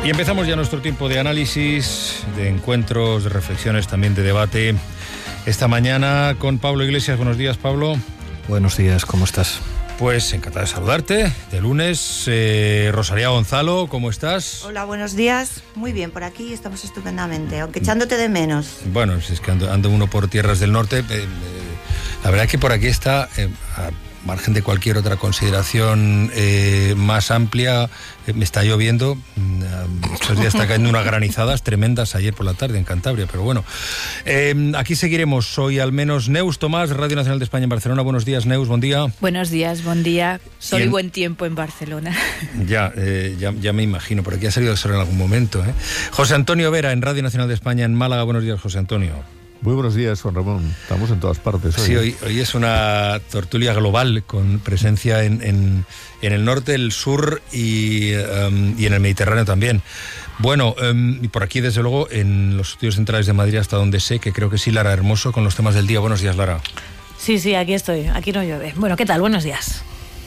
Y empezamos ya nuestro tiempo de análisis, de encuentros, de reflexiones, también de debate. Esta mañana con Pablo Iglesias. Buenos días, Pablo. Buenos días, ¿cómo estás? Pues encantado de saludarte. De lunes, Rosalía Gonzalo, ¿cómo estás? Hola, buenos días. Muy bien, por aquí estamos estupendamente, aunque echándote de menos. Bueno, es que ando uno por tierras del norte. La verdad es que por aquí está, a margen de cualquier otra consideración más amplia, me está lloviendo. Estos días está cayendo unas granizadas tremendas ayer por la tarde en Cantabria, pero bueno. Aquí seguiremos. Hoy al menos Neus Tomás, Radio Nacional de España en Barcelona. Buenos días, Neus, buen día. Buenos días, buen día. Sol y buen tiempo en Barcelona. Ya me imagino, por aquí ha salido el sol en algún momento. José Antonio Vera en Radio Nacional de España en Málaga. Buenos días, José Antonio. Muy buenos días, Juan Ramón. Estamos en todas partes hoy. Sí, hoy es una tertulia global con presencia en el norte, el sur y en el Mediterráneo también. Bueno, y por aquí, desde luego, en los estudios centrales de Madrid, hasta donde sé, que creo que sí, Lara Hermoso, con los temas del día. Buenos días, Lara. Sí, aquí estoy. Aquí no llueve. Bueno, ¿qué tal? Buenos días.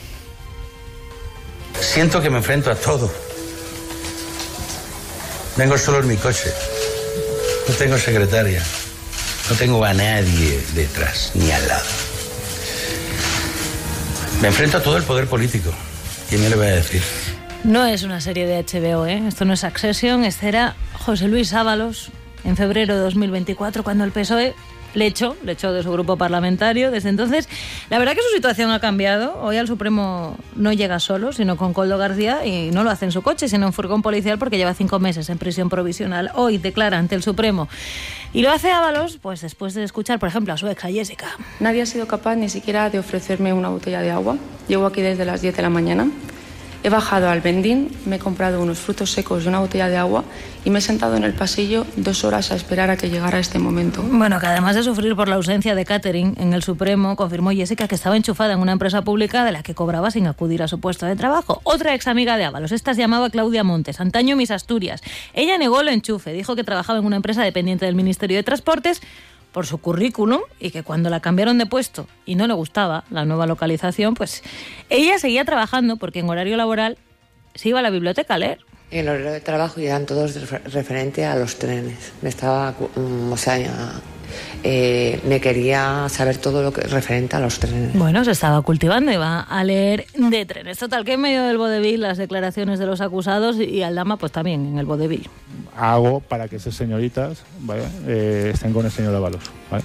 Siento que me enfrento a todo. Vengo solo en mi coche. No tengo secretaria. No tengo a nadie detrás, ni al lado. Me enfrento a todo el poder político. ¿Quién me lo va a decir? No es una serie de HBO, ¿eh? Esto no es Succession. Este era José Luis Ábalos en febrero de 2024, cuando el PSOE le echó de su grupo parlamentario. Desde entonces, la verdad que su situación ha cambiado. Hoy al Supremo no llega solo, sino con Koldo García, y no lo hace en su coche, sino en furgón policial, porque lleva 5 meses en prisión provisional. Hoy declara ante el Supremo. Y lo hace Ábalos, pues después de escuchar, por ejemplo, a su ex, a Jessica. Nadie ha sido capaz ni siquiera de ofrecerme una botella de agua. Llego aquí desde las 10 de la mañana. He bajado al vendín, me he comprado unos frutos secos y una botella de agua y me he sentado en el pasillo 2 horas a esperar a que llegara este momento. Bueno, que además de sufrir por la ausencia de catering en el Supremo, confirmó Jessica que estaba enchufada en una empresa pública de la que cobraba sin acudir a su puesto de trabajo. Otra ex amiga de Ábalos, esta se llamaba Claudia Montes, antaño Miss Asturias. Ella negó el enchufe, dijo que trabajaba en una empresa dependiente del Ministerio de Transportes por su currículum, y que cuando la cambiaron de puesto y no le gustaba la nueva localización, pues ella seguía trabajando, porque en horario laboral se iba a la biblioteca a leer. En el horario de trabajo eran todos referente a los trenes. Me quería saber todo lo que referente a los trenes. Bueno, se estaba cultivando, iba a leer de trenes. Total, que en medio del vodevil, las declaraciones de los acusados, y Aldama pues también en el vodevil. Hago para que esas señoritas, ¿vale? Estén con el señor Ábalos, ¿vale?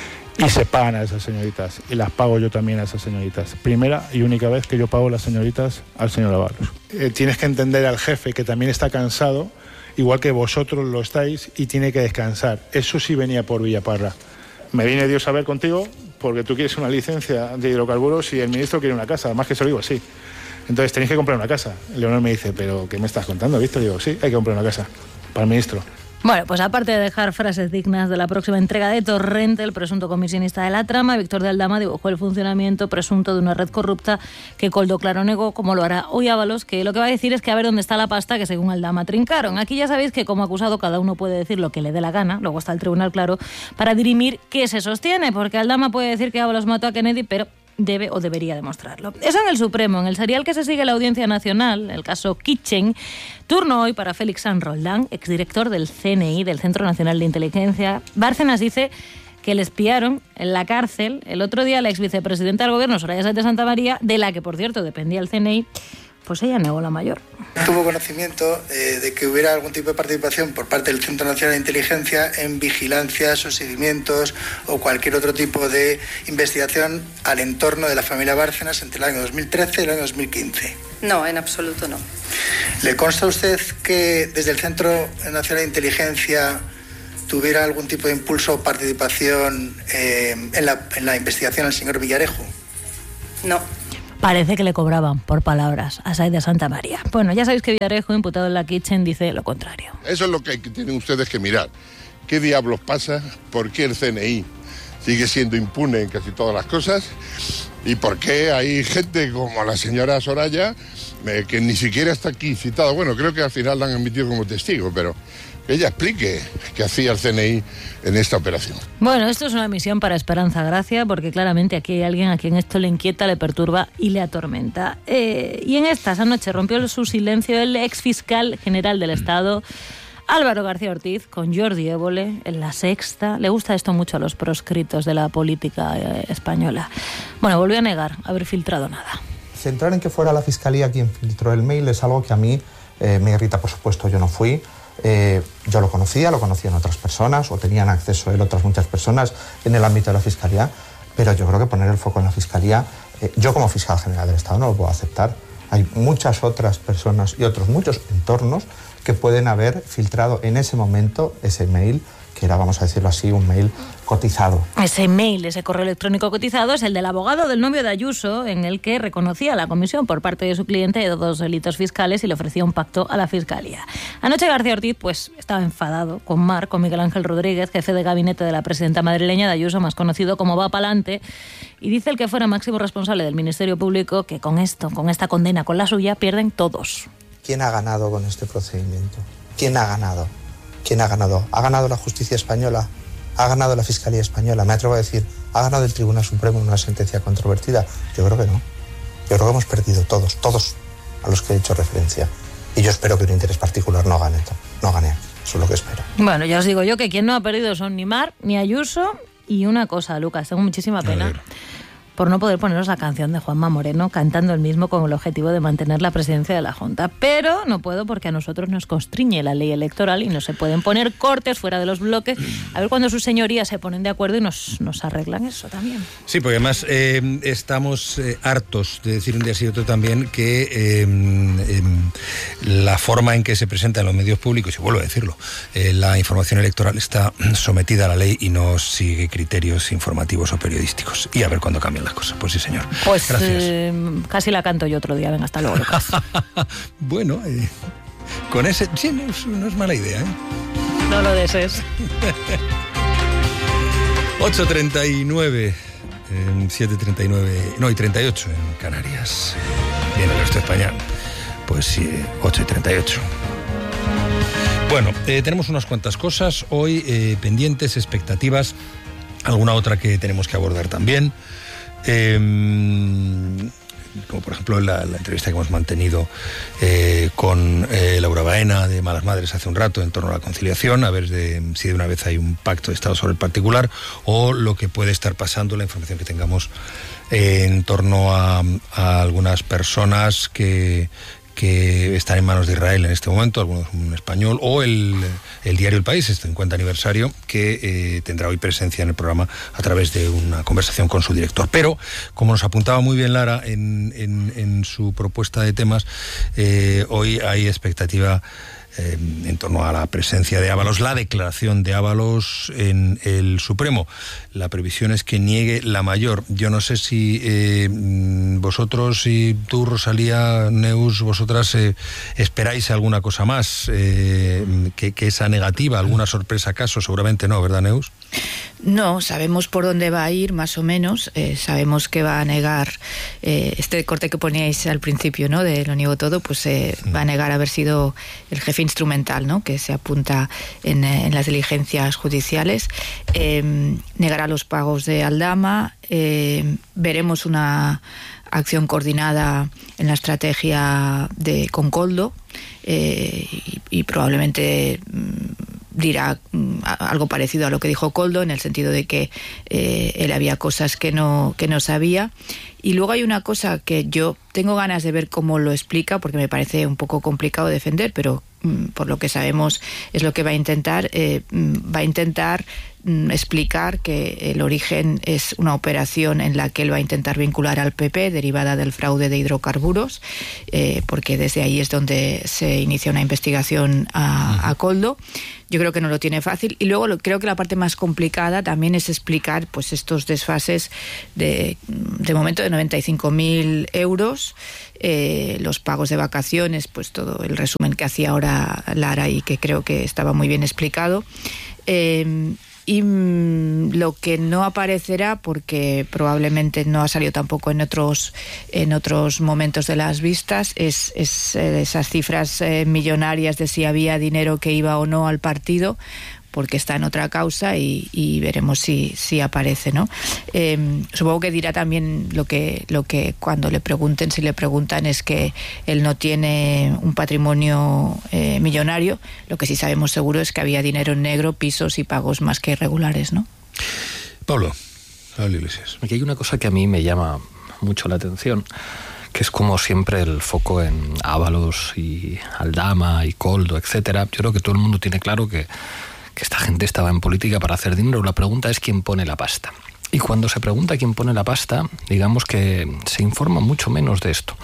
Y se pagan a esas señoritas, y las pago yo también a esas señoritas. Primera y única vez que yo pago las señoritas al señor Ábalos. Tienes que entender al jefe, que también está cansado, igual que vosotros lo estáis, y tiene que descansar. Eso sí venía por Villaparra. Me viene Dios a ver contigo porque tú quieres una licencia de hidrocarburos y el ministro quiere una casa, además que se lo digo así. Entonces tenéis que comprar una casa. Leonor me dice, ¿pero qué me estás contando, Víctor? Digo, sí, hay que comprar una casa para el ministro. Bueno, pues aparte de dejar frases dignas de la próxima entrega de Torrente, el presunto comisionista de la trama, Víctor de Aldama dibujó el funcionamiento presunto de una red corrupta que Koldo claro negó, como lo hará hoy Ábalos, que lo que va a decir es que a ver dónde está la pasta que según Aldama trincaron. Aquí ya sabéis que como acusado cada uno puede decir lo que le dé la gana, luego está el tribunal, claro, para dirimir qué se sostiene, porque Aldama puede decir que Ábalos mató a Kennedy, pero debe o debería demostrarlo. Eso en el Supremo. En el serial que se sigue la Audiencia Nacional, el caso Kitchen, turno hoy para Félix San Roldán, exdirector del CNI, del Centro Nacional de Inteligencia. Bárcenas dice que le espiaron en la cárcel el otro día a la exvicepresidenta del Gobierno, Soraya Sáenz de Santamaría, de la que, por cierto, dependía el CNI. Pues ella negó la mayor. Tuvo conocimiento de que hubiera algún tipo de participación por parte del Centro Nacional de Inteligencia en vigilancias o seguimientos o cualquier otro tipo de investigación al entorno de la familia Bárcenas entre el año 2013 y el año 2015. No, en absoluto no. ¿Le consta a usted que desde el Centro Nacional de Inteligencia tuviera algún tipo de impulso o participación en la investigación al señor Villarejo? No. Parece que le cobraban por palabras a Sáenz de Santamaría. Bueno, ya sabéis que Villarejo, imputado en la Kitchen, dice lo contrario. Eso es lo que tienen ustedes que mirar. ¿Qué diablos pasa? ¿Por qué el CNI sigue siendo impune en casi todas las cosas? ¿Y por qué hay gente como la señora Soraya que ni siquiera está aquí citada? Bueno, creo que al final la han admitido como testigo, pero que ella explique qué hacía el CNI en esta operación. Bueno, esto es una misión para Esperanza Gracia, porque claramente aquí hay alguien a quien esto le inquieta, le perturba y le atormenta. Y en esta noche rompió su silencio el exfiscal general del Estado, Álvaro García Ortiz, con Jordi Évole en La Sexta. Le gusta esto mucho a los proscritos de la política española. Bueno, volvió a negar haber filtrado nada. Centrar en que fuera la Fiscalía quien filtró el mail es algo que a mí me irrita, por supuesto. Yo no fui. Yo lo conocían otras personas, o tenían acceso a él otras muchas personas en el ámbito de la Fiscalía, pero yo creo que poner el foco en la Fiscalía, yo como fiscal general del Estado no lo puedo aceptar. Hay muchas otras personas y otros muchos entornos que pueden haber filtrado en ese momento ese mail, que era, vamos a decirlo así, un mail cotizado. Ese mail, ese correo electrónico cotizado, es el del abogado del novio de Ayuso, en el que reconocía a la comisión por parte de su cliente de 2 delitos fiscales y le ofrecía un pacto a la Fiscalía. Anoche García Ortiz pues estaba enfadado con Miguel Ángel Rodríguez, jefe de gabinete de la presidenta madrileña de Ayuso, más conocido como Va Pa'lante, y dice el que fuera máximo responsable del Ministerio Público que con esta condena, con la suya, pierden todos. ¿Quién ha ganado con este procedimiento? ¿Quién ha ganado? ¿Quién ha ganado? ¿Ha ganado la justicia española? ¿Ha ganado la Fiscalía española? Me atrevo a decir, ¿ha ganado el Tribunal Supremo en una sentencia controvertida? Yo creo que no. Yo creo que hemos perdido todos a los que he hecho referencia. Y yo espero que un interés particular no gane. Eso es lo que espero. Bueno, ya os digo yo que quien no ha perdido son ni Mar ni Ayuso. Y una cosa, Lucas, tengo muchísima pena por no poder poneros la canción de Juanma Moreno cantando el mismo con el objetivo de mantener la presidencia de la Junta. Pero no puedo porque a nosotros nos constriñe la ley electoral y no se pueden poner cortes fuera de los bloques. A ver cuando sus señorías se ponen de acuerdo y nos arreglan eso también. Sí, porque además estamos hartos de decir un día sí y otro también que la forma en que se presenta en los medios públicos, y vuelvo a decirlo, la información electoral está sometida a la ley y no sigue criterios informativos o periodísticos. Y a ver cuándo cambian las cosas. Pues sí, señor. Pues gracias. Casi la canto yo otro día. Venga, hasta luego, Lucas. Bueno, con ese... Sí, no es mala idea, ¿eh? No lo desees. 8:39, 7:39, no, y 38 en Canarias. Viene el resto de España. Pues sí, 8:38. Bueno, tenemos unas cuantas cosas hoy pendientes, expectativas, alguna otra que tenemos que abordar también. Como por ejemplo la entrevista que hemos mantenido con Laura Baena de Malas Madres hace un rato en torno a la conciliación, a ver si de una vez hay un pacto de Estado sobre el particular o lo que puede estar pasando, la información que tengamos en torno a algunas personas que están en manos de Israel en este momento, algunos un español, o el diario El País, este 50 aniversario, que tendrá hoy presencia en el programa a través de una conversación con su director. Pero, como nos apuntaba muy bien Lara en su propuesta de temas, hoy hay expectativa en torno a la presencia de Ábalos, la declaración de Ábalos en el Supremo. La previsión es que niegue la mayor. Yo no sé si vosotros y tú, Rosalía, Neus, vosotras esperáis alguna cosa más que esa negativa, alguna sorpresa acaso. Seguramente no, ¿verdad, Neus? No, sabemos por dónde va a ir, más o menos. Sabemos que va a negar este corte que poníais al principio, ¿no? De Lo niego todo, pues va a negar haber sido el jefe instrumental, ¿no? Que se apunta en las diligencias judiciales. Negará los pagos de Aldama. Veremos una acción coordinada en la estrategia con Koldo y probablemente dirá algo parecido a lo que dijo Koldo, en el sentido de que él había cosas que no sabía. Y luego hay una cosa que yo tengo ganas de ver cómo lo explica, porque me parece un poco complicado defender, pero por lo que sabemos es lo que va a intentar. Va a intentar explicar que el origen es una operación en la que él va a intentar vincular al PP, derivada del fraude de hidrocarburos, porque desde ahí es donde se inicia una investigación a Koldo. Yo creo que no lo tiene fácil. Y luego creo que la parte más complicada también es explicar pues estos desfases de momento de 95.000 euros, los pagos de vacaciones, pues todo el resumen que hacía ahora Lara y que creo que estaba muy bien explicado. Y lo que no aparecerá, porque probablemente no ha salido tampoco en otros momentos de las vistas, es esas cifras millonarias de si había dinero que iba o no al partido, porque está en otra causa y veremos si aparece, ¿no? Supongo que dirá también lo que cuando le pregunten, si le preguntan, es que él no tiene un patrimonio millonario. Lo que sí sabemos seguro es que había dinero en negro, pisos y pagos más que irregulares, ¿no? Pablo Iglesias. Aquí hay una cosa que a mí me llama mucho la atención, que es como siempre el foco en Ábalos y Aldama y Koldo, etcétera. Yo creo que todo el mundo tiene claro que esta gente estaba en política para hacer dinero. La pregunta es quién pone la pasta. Y cuando se pregunta quién pone la pasta, digamos que se informa mucho menos de esto.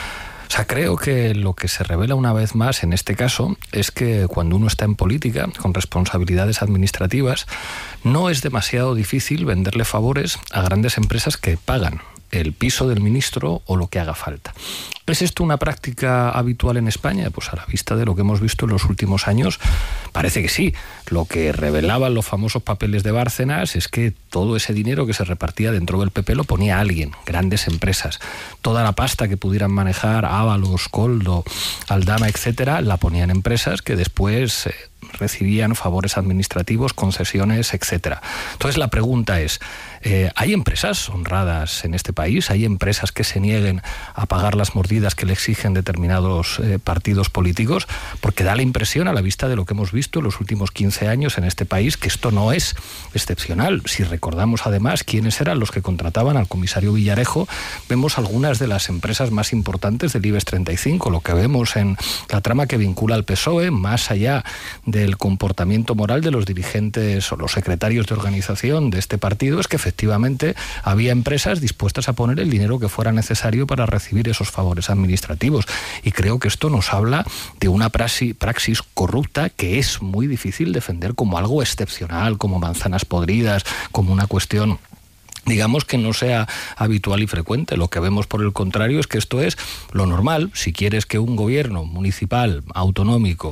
O sea, creo que lo que se revela una vez más en este caso es que cuando uno está en política, con responsabilidades administrativas, no es demasiado difícil venderle favores a grandes empresas que pagan el piso del ministro o lo que haga falta. ¿Es esto una práctica habitual en España? Pues a la vista de lo que hemos visto en los últimos años, parece que sí. Lo que revelaban los famosos papeles de Bárcenas es que todo ese dinero que se repartía dentro del PP lo ponía alguien, grandes empresas. Toda la pasta que pudieran manejar Ábalos, Koldo, Aldama, etcétera, la ponían empresas que después recibían favores administrativos, concesiones, etcétera. Entonces la pregunta es, ¿hay empresas honradas en este país? ¿Hay empresas que se nieguen a pagar las mordidas que le exigen determinados partidos políticos? Porque da la impresión, a la vista de lo que hemos visto en los últimos 15 años en este país, que esto no es excepcional. Si recordamos además quiénes eran los que contrataban al comisario Villarejo, vemos algunas de las empresas más importantes del IBEX 35. Lo que vemos en la trama que vincula al PSOE, más allá del comportamiento moral de los dirigentes o los secretarios de organización de este partido, es que efectivamente había empresas dispuestas a poner el dinero que fuera necesario para recibir esos favores administrativos. Y creo que esto nos habla de una praxis corrupta que es muy difícil defender como algo excepcional, como manzanas podridas, como una cuestión, digamos, que no sea habitual y frecuente. Lo que vemos, por el contrario, es que esto es lo normal. Si quieres que un gobierno municipal, autonómico,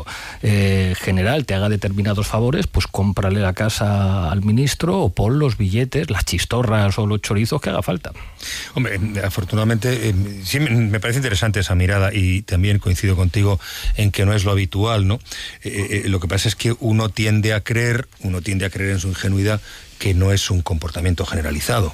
general te haga determinados favores, pues cómprale la casa al ministro o pon los billetes, las chistorras o los chorizos que haga falta. Hombre, afortunadamente, sí me parece interesante esa mirada y también coincido contigo en que no es lo habitual, ¿no? Lo que pasa es que uno tiende a creer en su ingenuidad que no es un comportamiento generalizado,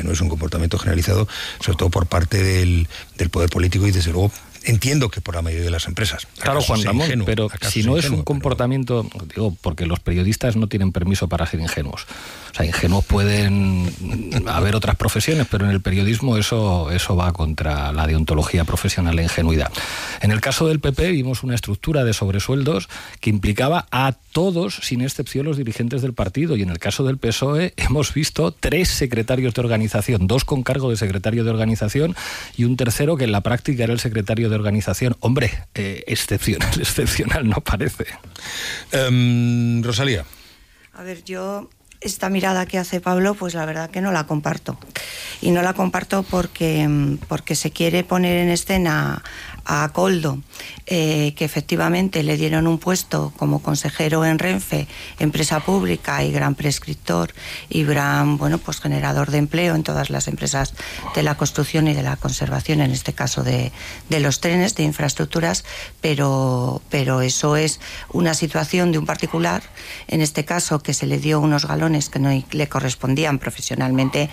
sobre todo por parte del poder político y desde luego entiendo que por la mayoría de las empresas. Claro, Juan Ramón, pero si no es un comportamiento, digo, porque los periodistas no tienen permiso para ser ingenuos. O sea, ingenuos pueden haber otras profesiones, pero en el periodismo eso va contra la deontología profesional, la ingenuidad. En el caso del PP vimos una estructura de sobresueldos que implicaba a todos, sin excepción, los dirigentes del partido. Y en el caso del PSOE hemos visto 3 secretarios de organización, 2 con cargo de secretario de organización y un tercero que en la práctica era el secretario de organización. Hombre, excepcional no parece. Rosalía. A ver, yo esta mirada que hace Pablo, pues la verdad que no la comparto. Y no la comparto porque se quiere poner en escena a Koldo, que efectivamente le dieron un puesto como consejero en Renfe, empresa pública y gran prescriptor y gran, pues generador de empleo en todas las empresas de la construcción y de la conservación, en este caso de los trenes, de infraestructuras, pero eso es una situación de un particular, en este caso que se le dio unos galones que no le correspondían profesionalmente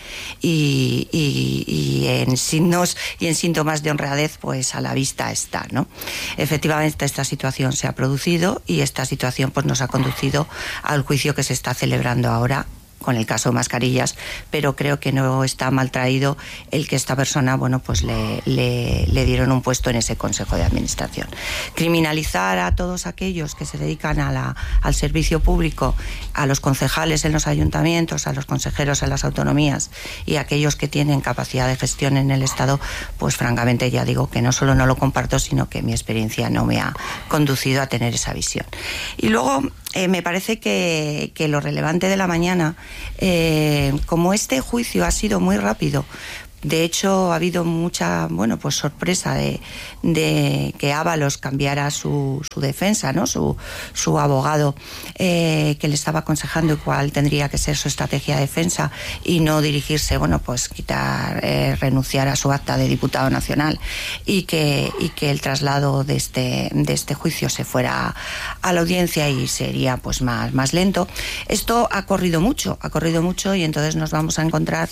y en signos y en síntomas de honradez, pues a la vista está, ¿no? Efectivamente esta situación se ha producido y esta situación pues nos ha conducido al juicio que se está celebrando ahora con el caso Mascarillas, pero creo que no está mal traído el que esta persona, pues le dieron un puesto en ese Consejo de Administración. Criminalizar a todos aquellos que se dedican al servicio público, a los concejales en los ayuntamientos, a los consejeros en las autonomías y a aquellos que tienen capacidad de gestión en el Estado, pues francamente ya digo que no solo no lo comparto, sino que mi experiencia no me ha conducido a tener esa visión. Y luego me parece que lo relevante de la mañana, como este juicio ha sido muy rápido, De hecho, ha habido mucha, pues sorpresa de que Ábalos cambiara su defensa, ¿no? Su abogado que le estaba aconsejando cuál tendría que ser su estrategia de defensa y no dirigirse, renunciar a su acta de diputado nacional y que el traslado de este juicio se fuera a la audiencia y sería más lento. Esto ha corrido mucho y entonces nos vamos a encontrar,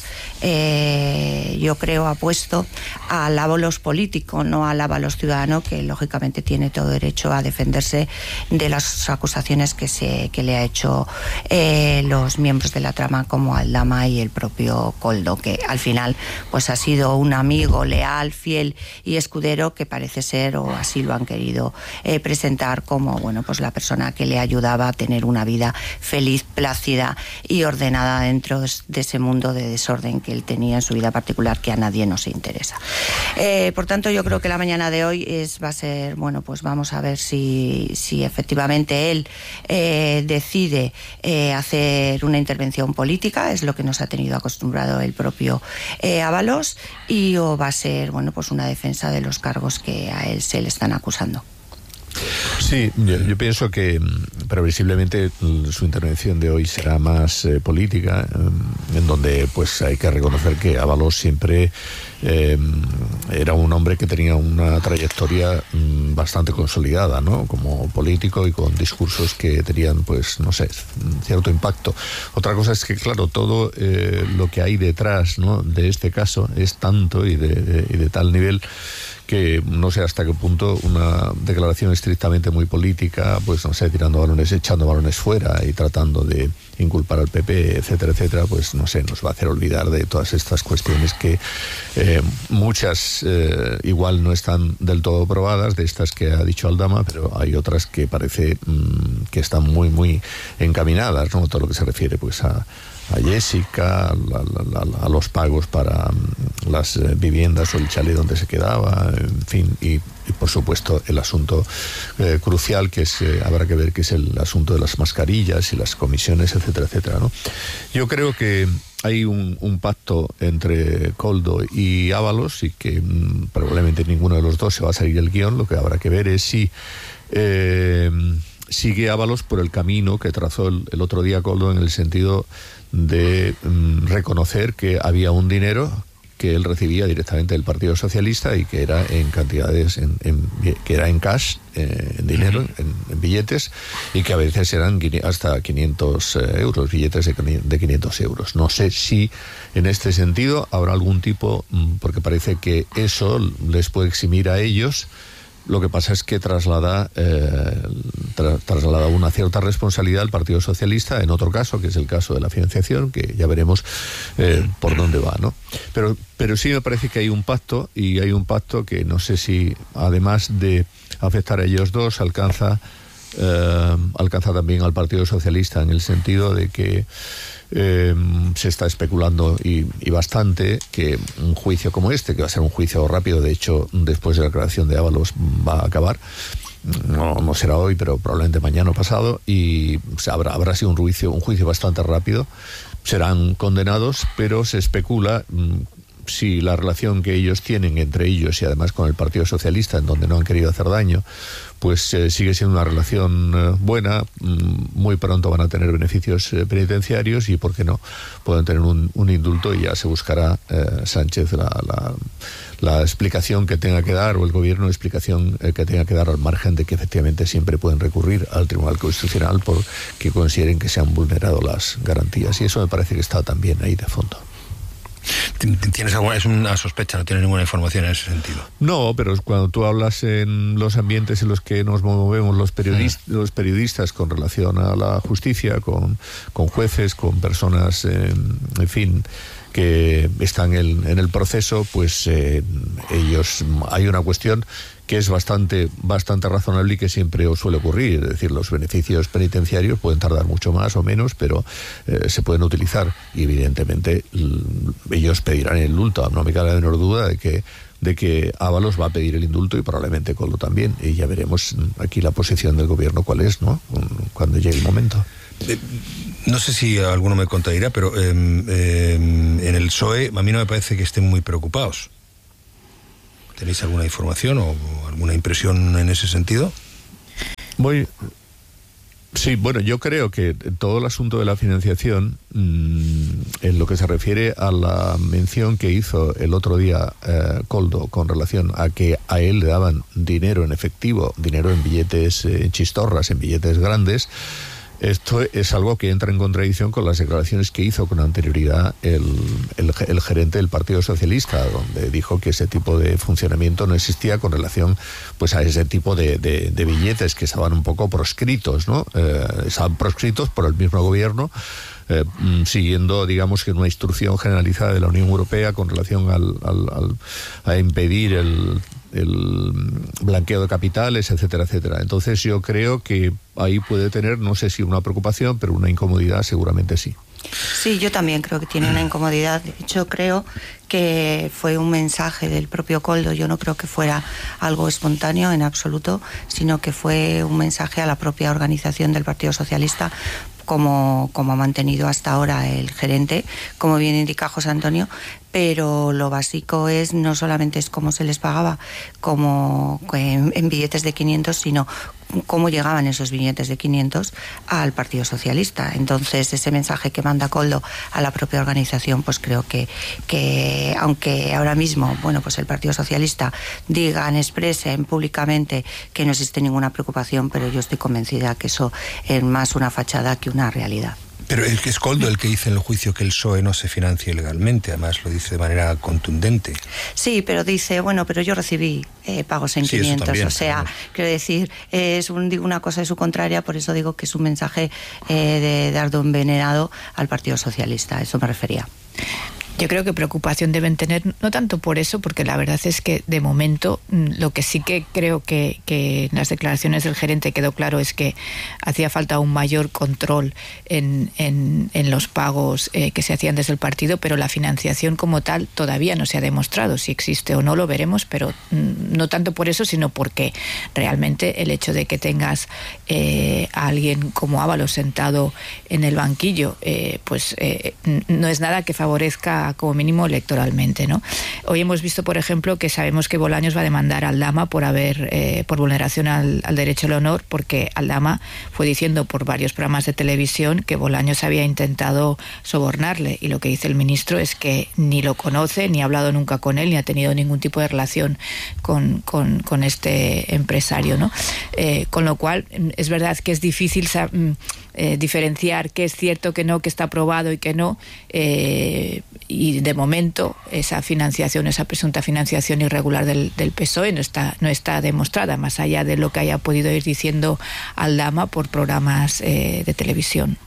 yo creo, apuesto al Ábalos político, no al Ábalos ciudadano, que lógicamente tiene todo derecho a defenderse de las acusaciones que le ha hecho los miembros de la trama, como Aldama y el propio Koldo, que al final ha sido un amigo leal, fiel y escudero, que parece ser, o así lo han querido presentar, como la persona que le ayudaba a tener una vida feliz, plácida y ordenada dentro de ese mundo de desorden que él tenía en su vida particular, que a nadie nos interesa. Por tanto, yo creo que la mañana de hoy va a ser, vamos a ver si efectivamente él decide hacer una intervención política, es lo que nos ha tenido acostumbrado el propio Ábalos, o va a ser, una defensa de los cargos que a él se le están acusando. Sí, yo pienso que previsiblemente su intervención de hoy será más política, en donde hay que reconocer que Ábalos siempre era un hombre que tenía una trayectoria bastante consolidada, ¿no? Como político y con discursos que tenían, cierto impacto. Otra cosa es que, claro, todo lo que hay detrás, ¿no?, de este caso es tanto y de tal nivel que no sé hasta qué punto una declaración estrictamente muy política, tirando balones, echando balones fuera y tratando de inculpar al PP, etcétera, etcétera, nos va a hacer olvidar de todas estas cuestiones que muchas igual no están del todo probadas, de estas que ha dicho Aldama, pero hay otras que parece que están muy, muy encaminadas, ¿no? Todo lo que se refiere a Jessica, a los pagos para las viviendas o el chalet donde se quedaba, en fin, y por supuesto el asunto crucial que habrá que ver, que es el asunto de las mascarillas y las comisiones, etcétera, etcétera, ¿no? Yo creo que hay un pacto entre Koldo y Ábalos y que probablemente ninguno de los dos se va a salir del guión. Lo que habrá que ver es si sigue Ábalos por el camino que trazó el otro día Koldo, en el sentido de reconocer que había un dinero que él recibía directamente del Partido Socialista y que era en cantidades, que era en cash, en dinero, en billetes, y que a veces eran hasta 500 euros, billetes de 500 euros. No sé si en este sentido habrá algún tipo, porque parece que eso les puede eximir a ellos. Lo que pasa es que traslada una cierta responsabilidad al Partido Socialista en otro caso, que es el caso de la financiación, que ya veremos por dónde va, ¿no? Pero sí me parece que hay un pacto, y hay un pacto que no sé si, además de afectar a ellos dos, alcanza también al Partido Socialista, en el sentido de que se está especulando y bastante que un juicio como este, que va a ser un juicio rápido, de hecho después de la declaración de Ábalos va a acabar, no será hoy, pero probablemente mañana o pasado, y habrá sido un juicio bastante rápido, serán condenados, pero se especula si la relación que ellos tienen entre ellos y además con el Partido Socialista, en donde no han querido hacer daño, sigue siendo una relación buena. Muy pronto van a tener beneficios penitenciarios y, ¿por qué no?, pueden tener un indulto, y ya se buscará Sánchez la explicación que tenga que dar, o el gobierno la explicación que tenga que dar, al margen de que efectivamente siempre pueden recurrir al Tribunal Constitucional porque consideren que se han vulnerado las garantías, y eso me parece que está también ahí de fondo. ¿Tienes alguna, es una sospecha, no tienes ninguna información en ese sentido? No, pero cuando tú hablas en los ambientes en los que nos movemos los periodistas con relación a la justicia, con jueces, con personas, en fin, que están en el proceso, ellos, hay una cuestión que es bastante razonable y que siempre os suele ocurrir, es decir, los beneficios penitenciarios pueden tardar mucho más o menos, pero se pueden utilizar, y evidentemente ellos pedirán el indulto. No me cabe la menor duda de que Ábalos va a pedir el indulto, y probablemente Koldo también, y ya veremos aquí la posición del gobierno cuál es, ¿no?, cuando llegue el momento. No sé si alguno me contradirá, pero en el PSOE a mí no me parece que estén muy preocupados. ¿Tenéis alguna información o alguna impresión en ese sentido? Sí, bueno, yo creo que todo el asunto de la financiación, en lo que se refiere a la mención que hizo el otro día Koldo con relación a que a él le daban dinero en efectivo, dinero en billetes chistorras, en billetes grandes, esto es algo que entra en contradicción con las declaraciones que hizo con anterioridad el gerente del Partido Socialista, donde dijo que ese tipo de funcionamiento no existía con relación pues a ese tipo de billetes que estaban un poco proscritos, ¿no? Estaban proscritos por el mismo gobierno, siguiendo, digamos, que una instrucción generalizada de la Unión Europea con relación a impedir el blanqueo de capitales, etcétera, etcétera. Entonces yo creo que ahí puede tener, no sé si una preocupación, pero una incomodidad seguramente sí. Sí, yo también creo que tiene una incomodidad. De hecho, creo que fue un mensaje del propio Koldo. Yo no creo que fuera algo espontáneo en absoluto, sino que fue un mensaje a la propia organización del Partido Socialista, como ha mantenido hasta ahora el gerente, como bien indica José Antonio, pero lo básico es no solamente es cómo se les pagaba como en billetes de 500, sino cómo llegaban esos billetes de 500 al Partido Socialista. Entonces, ese mensaje que manda Koldo a la propia organización, pues creo que aunque ahora mismo, bueno, pues el Partido Socialista expresen públicamente que no existe ninguna preocupación, pero yo estoy convencida que eso es más una fachada que una realidad. Pero es Koldo el que dice en el juicio que el PSOE no se financia ilegalmente, además lo dice de manera contundente. Sí, pero dice, bueno, pero yo recibí pagos en 500, también, o sea, claro. Quiero decir, digo una cosa de su contraria, por eso digo que es un mensaje de dardo envenenado al Partido Socialista, a eso me refería. Yo creo que preocupación deben tener, no tanto por eso, porque la verdad es que de momento lo que sí que creo que en las declaraciones del gerente quedó claro es que hacía falta un mayor control en los pagos que se hacían desde el partido, pero la financiación como tal todavía no se ha demostrado. Si existe o no lo veremos, pero no tanto por eso, sino porque realmente el hecho de que tengas a alguien como Ábalos sentado en el banquillo, no es nada que favorezca como mínimo electoralmente, ¿no? Hoy hemos visto, por ejemplo, que sabemos que Bolaños va a demandar a Aldama por vulneración al derecho al honor, porque Aldama fue diciendo por varios programas de televisión que Bolaños había intentado sobornarle, y lo que dice el ministro es que ni lo conoce, ni ha hablado nunca con él, ni ha tenido ningún tipo de relación con este empresario, ¿no? Con lo cual es verdad que es difícil diferenciar qué es cierto, que no, que está aprobado y que no, y de momento esa financiación, esa presunta financiación irregular del PSOE no está demostrada, más allá de lo que haya podido ir diciendo Aldama por programas de televisión.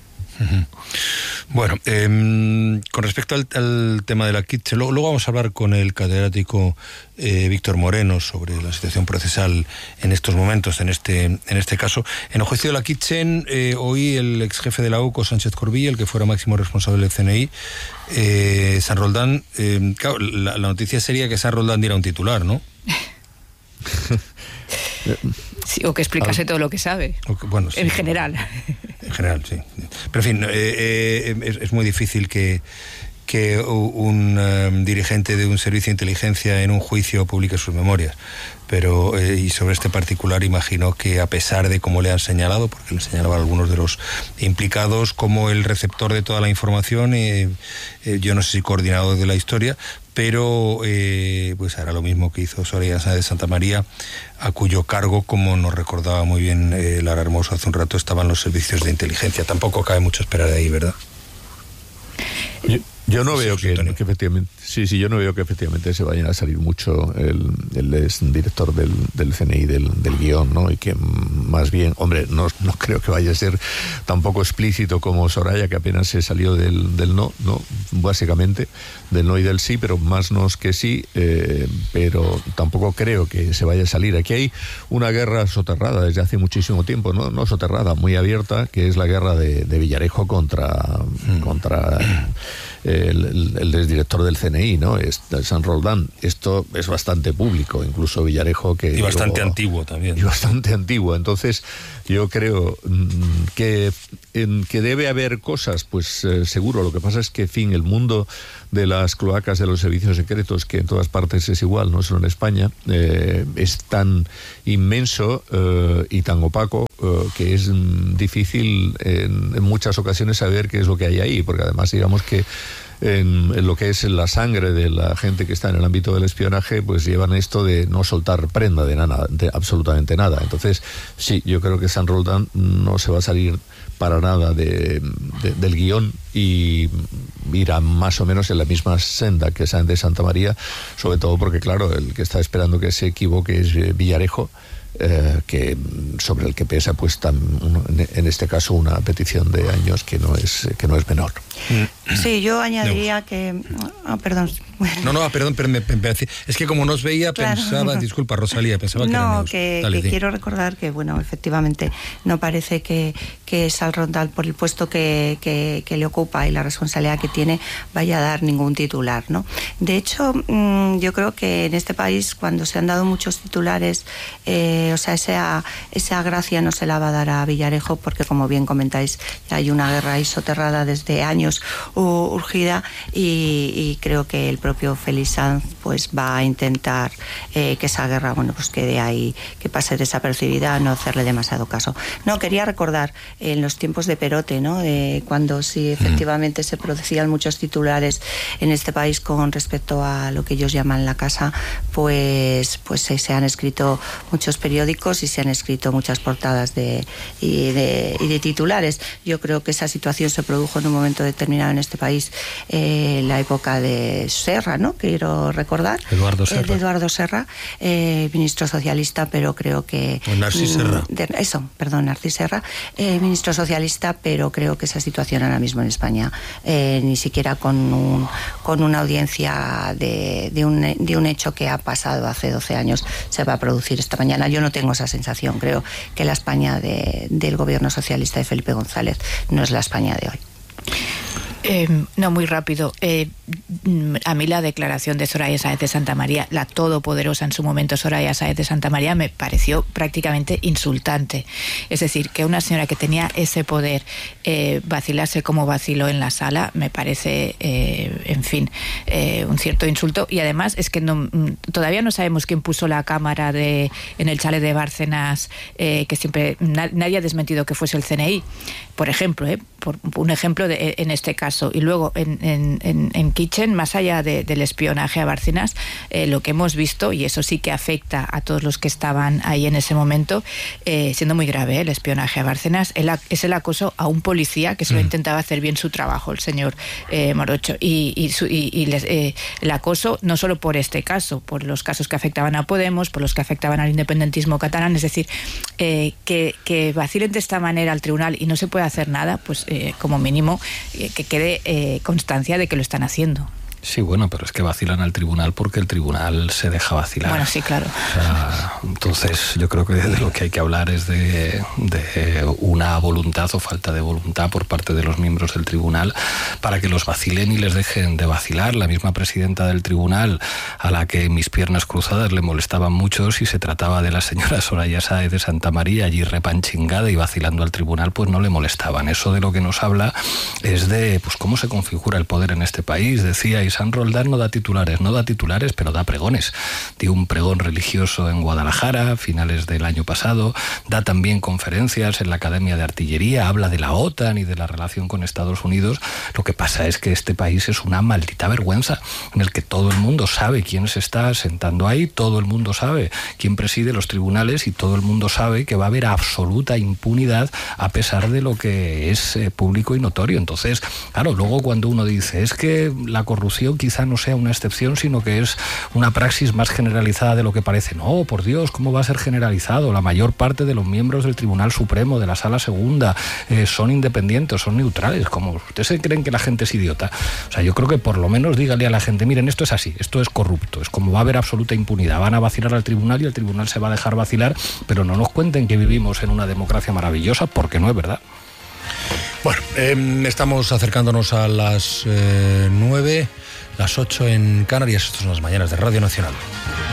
Bueno, con respecto al tema de la Kitche, luego vamos a hablar con el catedrático Víctor Moreno sobre la situación procesal en estos momentos, en este caso. En el juicio de la Kitchen, hoy el ex jefe de la UCO, Sánchez Corbilla, el que fuera máximo responsable del CNI, San Roldán, claro, la noticia sería que San Roldán diera un titular, ¿no? Sí, o que explicase todo lo que sabe. Bueno, sí, en general. En general, sí. Pero en fin, es muy difícil que un dirigente de un servicio de inteligencia en un juicio publique sus memorias. Pero, y sobre este particular, imagino que a pesar de cómo le han señalado, porque le señalaban algunos de los implicados como el receptor de toda la información, yo no sé si coordinador de la historia, pero pues hará lo mismo que hizo Soraya Sáenz de Santa María, a cuyo cargo, como nos recordaba muy bien Lara Hermoso hace un rato, estaban los servicios de inteligencia. Tampoco cabe mucho esperar de ahí, ¿verdad? Yo no veo que efectivamente, yo no veo que efectivamente se vayan a salir mucho el ex director del CNI del guión, ¿no? Y que más bien, hombre, no creo que vaya a ser tampoco explícito como Soraya, que apenas se salió del no, básicamente, del no y del sí, pero más no que sí, pero tampoco creo que se vaya a salir. Aquí hay una guerra soterrada desde hace muchísimo tiempo, no soterrada, muy abierta, que es la guerra de Villarejo contra el exdirector del CNI, ¿no? San Roldán. Esto es bastante público, incluso Villarejo, que... Y bastante antiguo también. Y bastante antiguo. Entonces, yo creo que debe haber cosas, pues seguro. Lo que pasa es que, en fin, el mundo de las cloacas de los servicios secretos, que en todas partes es igual, no solo en España, es tan inmenso y tan opaco que es difícil en muchas ocasiones saber qué es lo que hay ahí, porque además digamos que en lo que es la sangre de la gente que está en el ámbito del espionaje, pues llevan esto de no soltar prenda de nada, de absolutamente nada. Entonces, sí, yo creo que San Roldán no se va a salir para nada del guión y irá más o menos en la misma senda que Sáenz de Santamaría, sobre todo porque, claro, el que está esperando que se equivoque es Villarejo, que sobre el que pesa pues en este caso una petición de años que no es menor. Sí, yo añadiría que perdón. Perdón, pero es que como no os veía, claro, pensaba, disculpa Rosalía, pensaba que no, que quiero recordar que, bueno, efectivamente no parece que San Roldán, por el puesto que le ocupa y la responsabilidad que tiene, vaya a dar ningún titular, ¿no? De hecho, yo creo que en este país, cuando se han dado muchos titulares, esa gracia no se la va a dar a Villarejo, porque, como bien comentáis, ya hay una guerra ahí soterrada desde años urgida, y creo que el propio Félix Sanz pues va a intentar que esa guerra, bueno, pues quede ahí, que pase desapercibida, no hacerle demasiado caso. No, quería recordar en los tiempos de Perote, ¿no? Cuando sí efectivamente se producían muchos titulares en este país con respecto a lo que ellos llaman la casa, pues se han escrito muchos periódicos y se han escrito muchas portadas y de titulares. Yo creo que esa situación se produjo en un momento determinado en este país, la época de Serra, ¿no? Quiero recordar. Eduardo Serra. De Eduardo Serra, ministro socialista, pero creo que... Narcís Serra. Narcís Serra, ministro socialista, pero creo que esa situación ahora mismo en España, ni siquiera con una audiencia de un hecho que ha pasado hace 12 años, se va a producir esta mañana. Yo no tengo esa sensación. Creo que la España del gobierno socialista de Felipe González no es la España de hoy. No, muy rápido. A mí la declaración de Soraya Sáenz de Santamaría, la todopoderosa en su momento Soraya Sáenz de Santamaría, me pareció prácticamente insultante. Es decir, que una señora que tenía ese poder vacilarse como vaciló en la sala, me parece, un cierto insulto. Y además es que todavía no sabemos quién puso la cámara en el chalet de Bárcenas, que siempre nadie ha desmentido que fuese el CNI, por ejemplo, por un ejemplo en este caso. Y luego en Kitchen, más allá del espionaje a Bárcenas, lo que hemos visto, y eso sí que afecta a todos los que estaban ahí en ese momento, siendo muy grave el espionaje a Bárcenas, es el acoso a un policía que solo intentaba hacer bien su trabajo, el señor Morocho, y el acoso no solo por este caso, por los casos que afectaban a Podemos, por los que afectaban al independentismo catalán. Es decir, que vacilen de esta manera al tribunal y no se puede hacer nada, pues como mínimo que quede constancia de que lo están haciendo. Sí, bueno, pero es que vacilan al tribunal porque el tribunal se deja vacilar. Bueno, sí, claro. O sea, entonces yo creo que de lo que hay que hablar es de una voluntad o falta de voluntad por parte de los miembros del tribunal para que los vacilen y les dejen de vacilar. La misma presidenta del tribunal, a la que mis piernas cruzadas le molestaban mucho si se trataba de la señora Soraya Sáenz de Santamaría, allí repanchingada y vacilando al tribunal, pues no le molestaban. Eso de lo que nos habla es de pues cómo se configura el poder en este país. Decía, y San Roldán no da titulares, pero da pregones. Dio un pregón religioso en Guadalajara a finales del año pasado, da también conferencias en la Academia de Artillería, habla de la OTAN y de la relación con Estados Unidos. Lo que pasa es que este país es una maldita vergüenza en el que todo el mundo sabe quién se está sentando ahí, todo el mundo sabe quién preside los tribunales y todo el mundo sabe que va a haber absoluta impunidad a pesar de lo que es público y notorio. Entonces, claro, luego cuando uno dice es que la corrupción quizá no sea una excepción, sino que es una praxis más generalizada de lo que parece. No, por Dios, ¿cómo va a ser generalizado? La mayor parte de los miembros del Tribunal Supremo, de la Sala Segunda, son independientes, son neutrales. ¿Cómo ustedes se creen que la gente es idiota? O sea, yo creo que por lo menos dígale a la gente, miren, esto es así, esto es corrupto, es como va a haber absoluta impunidad, van a vacilar al tribunal y el tribunal se va a dejar vacilar, pero no nos cuenten que vivimos en una democracia maravillosa, porque no es verdad. Bueno, estamos acercándonos a las 9, las 8 en Canarias. Estas son las mañanas de Radio Nacional.